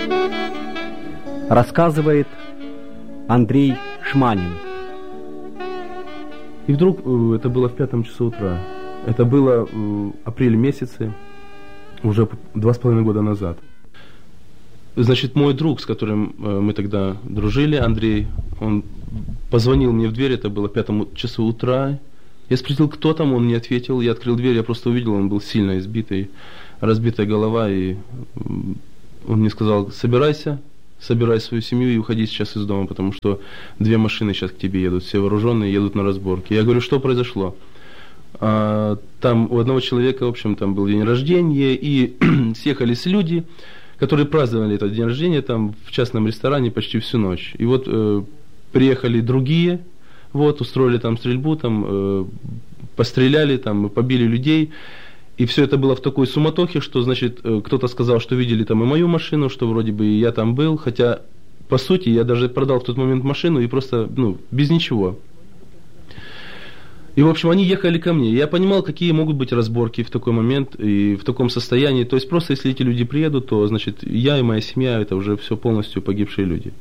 Рассказывает Андрей Шманин. И вдруг, это было в 5 часу утра, это было в апреле месяце, уже 2,5 года назад. Значит, мой друг, с которым мы тогда дружили, Андрей, он позвонил мне в дверь, это было в 5 часу утра. Я спросил, кто там, он не ответил, я открыл дверь, я просто увидел, он был сильно избитый, разбитая голова, и он мне сказал: собирай свою семью и уходи сейчас из дома, потому что 2 машины сейчас к тебе едут, все вооруженные, едут на разборки. Я говорю, что произошло? Там у одного человека, в общем, там был день рождения, и съехались люди, которые праздновали этот день рождения там в частном ресторане почти всю ночь. И вот приехали другие, вот, устроили там стрельбу, там постреляли, там побили людей. И все это было в такой суматохе, что, значит, кто-то сказал, что видели там и мою машину, что вроде бы и я там был, хотя, по сути, я даже продал в тот момент машину и просто, без ничего. И, в общем, они ехали ко мне. Я понимал, какие могут быть разборки в такой момент и в таком состоянии. То есть, просто если эти люди приедут, то, значит, я и моя семья, это уже все полностью погибшие люди.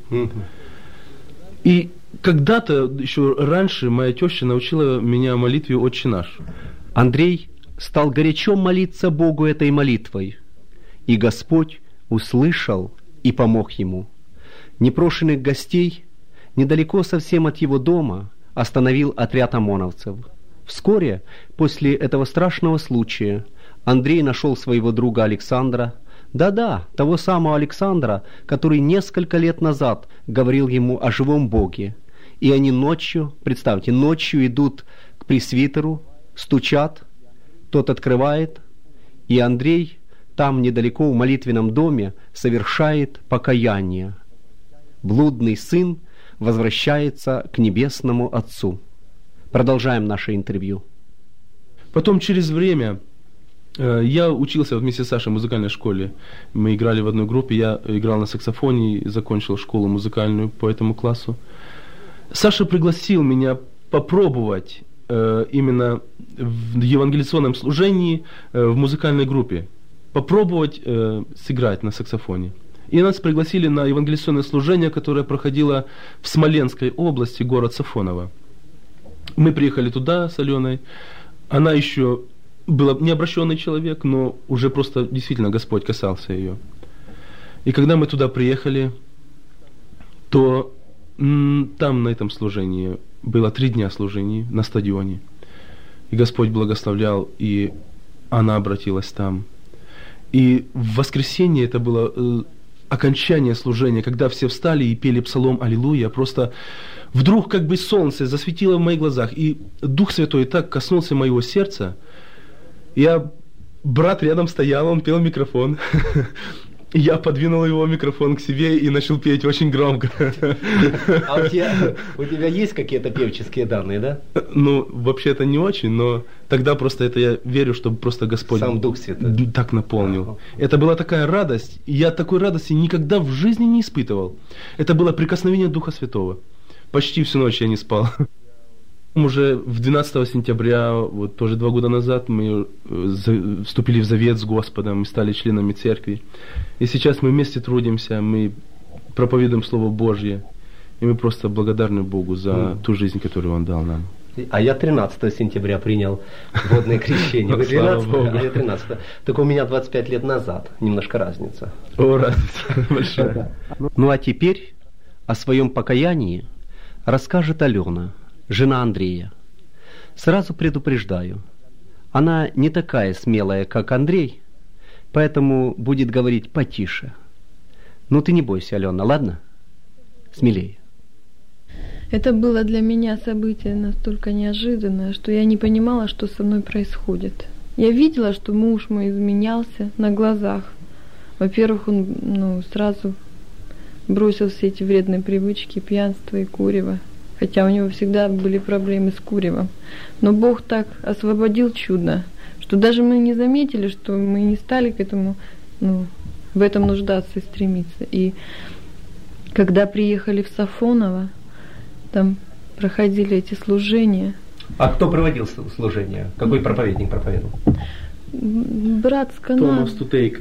И когда-то, еще раньше, моя теща научила меня молитве «Отче наш». Андрей стал горячо молиться Богу этой молитвой, и Господь услышал и помог ему. Непрошенных гостей недалеко совсем от его дома остановил отряд ОМОНовцев. Вскоре после этого страшного случая Андрей нашел своего друга Александра, да-да, того самого Александра, который несколько лет назад говорил ему о живом Боге. И они ночью, представьте, ночью идут к пресвитеру, стучат, тот открывает, и Андрей там недалеко в молитвенном доме совершает покаяние. Блудный сын возвращается к небесному Отцу. Продолжаем наше интервью. Потом через время я учился вместе с Сашей в музыкальной школе. Мы играли в одной группе, я играл на саксофоне, закончил школу музыкальную по этому классу. Саша пригласил меня попробовать именно в евангелизационном служении в музыкальной группе, попробовать сыграть на саксофоне. И нас пригласили на евангелизационное служение, которое проходило в Смоленской области, город Сафоново. Мы приехали туда с Аленой. Она еще была необращенный человек, но уже просто действительно Господь касался ее. И когда мы туда приехали, то там на этом служении было 3 дня служений на стадионе. И Господь благословлял, и она обратилась там. И в воскресенье это было окончание служения, когда все встали и пели псалом «Аллилуйя». Просто вдруг как бы солнце засветило в моих глазах, и Дух Святой так коснулся моего сердца. Брат рядом стоял, он пел в микрофон. Я подвинул его микрофон к себе и начал петь очень громко. А у тебя есть какие-то певческие данные, да? Вообще-то не очень, но тогда просто это я верю, что просто Господь сам Дух Святой так наполнил. Это была такая радость, и я такой радости никогда в жизни не испытывал. Это было прикосновение Духа Святого. Почти всю ночь я не спал. Уже в 12 сентября, вот тоже 2 года назад, мы вступили в завет с Господом и стали членами церкви. И сейчас мы вместе трудимся, мы проповедуем Слово Божье, и мы просто благодарны Богу за ту жизнь, которую Он дал нам. А я 13 сентября принял водное крещение. Вы 12, а я 13. Только у меня 25 лет назад, немножко разница. Разница большая. А теперь о своем покаянии расскажет Алена, жена Андрея. Сразу предупреждаю, она не такая смелая, как Андрей, поэтому будет говорить потише. Ты не бойся, Алена, ладно? Смелее. Это было для меня событие настолько неожиданное, что я не понимала, что со мной происходит. Я видела, что муж мой изменялся на глазах. Во-первых, он сразу бросил все эти вредные привычки, пьянство и курево. Хотя у него всегда были проблемы с куревом. Но Бог так освободил чудно, что даже мы не заметили, что мы не стали к этому, в этом нуждаться и стремиться. И когда приехали в Сафоново, там проходили эти служения. А кто проводил служение? Какой проповедник проповедовал? Брат с Канады. Томас Тутейко.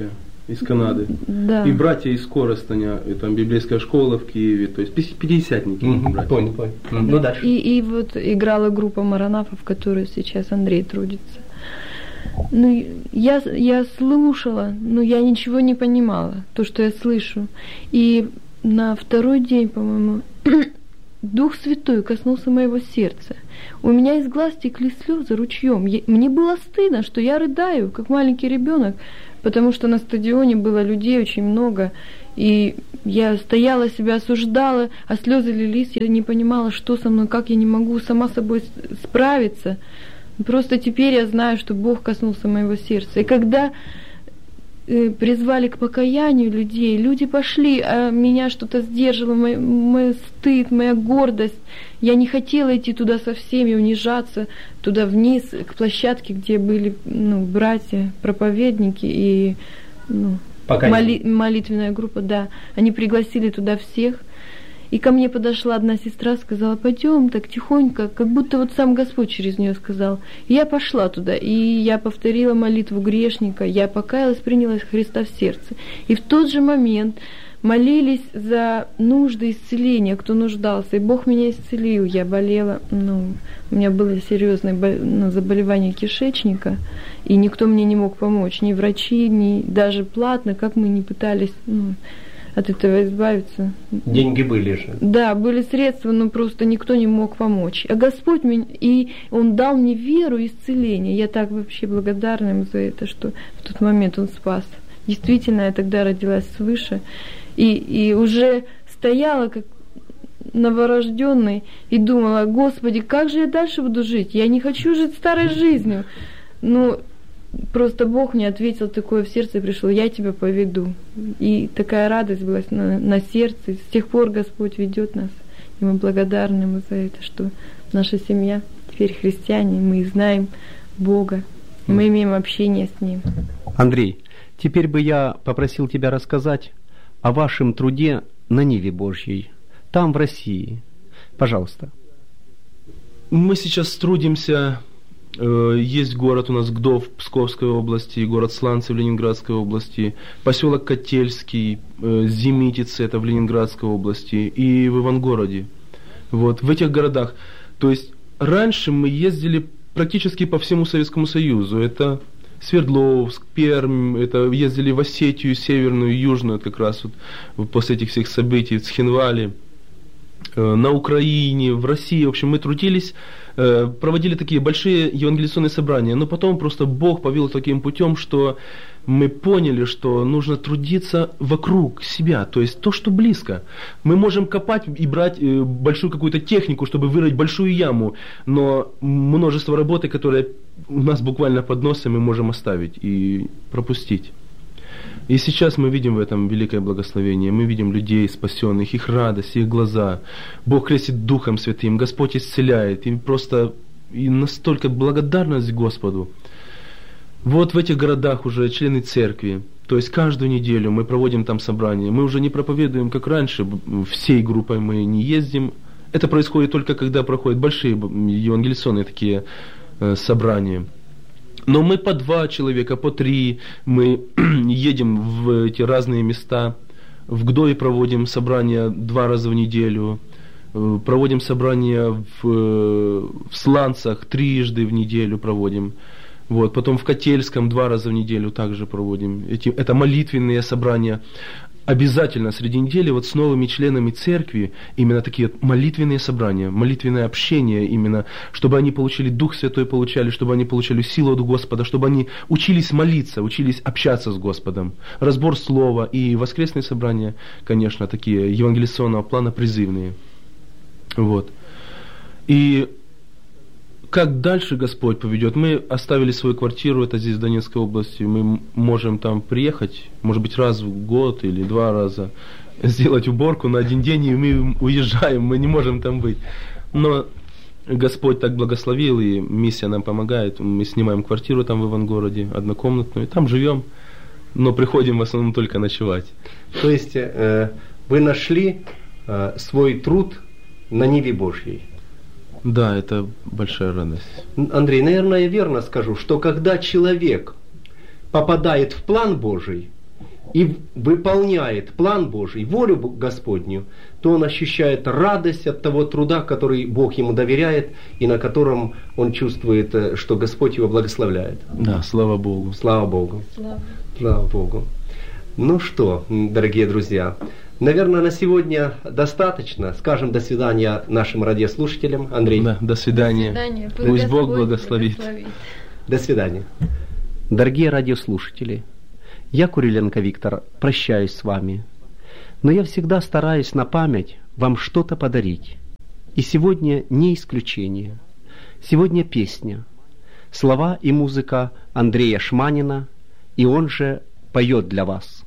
из Канады. Да. И братья из Коростеня, и там библейская школа в Киеве, то есть пятидесятники. Понял. Ну, дальше. И вот играла группа маранафов, в которой сейчас Андрей трудится. Ну, я слушала, но я ничего не понимала, то, что я слышу. И на второй день, по-моему, Дух Святой коснулся моего сердца. У меня из глаз текли слезы ручьем. Мне было стыдно, что я рыдаю, как маленький ребенок, потому что на стадионе было людей очень много, и я стояла, себя осуждала, а слезы лились, я не понимала, что со мной, как я не могу сама с собой справиться. Просто теперь я знаю, что Бог коснулся моего сердца. И когда призвали к покаянию людей, люди пошли, а меня что-то сдерживало, мой стыд, моя гордость. Я не хотела идти туда со всеми, унижаться, туда вниз, к площадке, где были братья, проповедники и молитвенная группа, да. Они пригласили туда всех. И ко мне подошла одна сестра, сказала: пойдем так тихонько, как будто вот сам Господь через нее сказал. И я пошла туда, и я повторила молитву грешника, я покаялась, приняла Христа в сердце. И в тот же момент молились за нужды исцеления, кто нуждался. И Бог меня исцелил. Я болела, у меня было серьезное заболевание кишечника, и никто мне не мог помочь, ни врачи, ни даже платно, как мы не пытались от этого избавиться. Деньги были же. Да, были средства, но просто никто не мог помочь. А Господь Он дал мне веру и исцеление. Я так вообще благодарна Ему за это, что в тот момент Он спас. Действительно, я тогда родилась свыше. И уже стояла как новорожденной и думала: Господи, как же я дальше буду жить? Я не хочу жить старой жизнью. Просто Бог мне ответил такое в сердце и пришел: я тебя поведу. И такая радость была на сердце. С тех пор Господь ведет нас. И мы благодарны Ему за это, что наша семья теперь христиане, мы знаем Бога, мы имеем общение с Ним. Андрей, теперь бы я попросил тебя рассказать о вашем труде на Ниве Божьей, там, в России. Пожалуйста. Мы сейчас трудимся. Есть город у нас Гдов в Псковской области, город Сланцы в Ленинградской области, поселок Котельский, Зимитицы, это в Ленинградской области, и в Ивангороде. Вот, в этих городах. То есть раньше мы ездили практически по всему Советскому Союзу. Это Свердловск, Пермь, это ездили в Осетию, Северную, Южную, как раз вот после этих всех событий, в Цхинвале, на Украине, в России. В общем, мы трудились, проводили такие большие евангелизационные собрания, но потом просто Бог повел таким путем, что мы поняли, что нужно трудиться вокруг себя, то есть то, что близко. Мы можем копать и брать большую какую-то технику, чтобы вырыть большую яму, но множество работы, которые у нас буквально под носом, мы можем оставить и пропустить. И сейчас мы видим в этом великое благословение. Мы видим людей спасенных, их радость, их глаза. Бог крестит Духом Святым, Господь исцеляет. И настолько благодарность Господу. Вот в этих городах уже члены церкви. То есть каждую неделю мы проводим там собрания. Мы уже не проповедуем, как раньше, всей группой мы не ездим. Это происходит только когда проходят большие евангелизационные такие собрания. Но мы по 2 человека, по 3, мы едем в эти разные места. В Гдове проводим собрания 2 раза в неделю. Проводим собрания в Сланцах 3 раза в неделю проводим. Вот. Потом в Котельском 2 раза в неделю также проводим. Это молитвенные собрания. Обязательно среди недели вот с новыми членами церкви именно такие молитвенные собрания, молитвенное общение именно, чтобы они получили Дух Святой, чтобы они получали силу от Господа, чтобы они учились молиться, учились общаться с Господом. Разбор слова и воскресные собрания, конечно, такие евангелизационного плана призывные. Вот. И как дальше Господь поведет? Мы оставили свою квартиру, это здесь в Донецкой области, мы можем там приехать, может быть, раз в год или 2 раза, сделать уборку на 1 день, и мы уезжаем, мы не можем там быть. Но Господь так благословил, и миссия нам помогает. Мы снимаем квартиру там в Ивангороде, однокомнатную, и там живем, но приходим в основном только ночевать. То есть вы нашли свой труд на Ниве Божьей? Да, это большая радость. Андрей, наверное, я верно скажу, что когда человек попадает в план Божий, и выполняет план Божий, волю Господню, то он ощущает радость от того труда, который Бог ему доверяет, и на котором он чувствует, что Господь его благословляет. Да, слава Богу. Слава Богу. Слава Богу. Ну что, дорогие друзья, наверное, на сегодня достаточно. Скажем до свидания нашим радиослушателям. Андрей. Да, до свидания. До свидания. Пусть Бог благословит. До свидания. Дорогие радиослушатели, я, Куриленко Виктор, прощаюсь с вами. Но я всегда стараюсь на память вам что-то подарить. И сегодня не исключение. Сегодня песня. Слова и музыка Андрея Шманина, и он же поет для вас.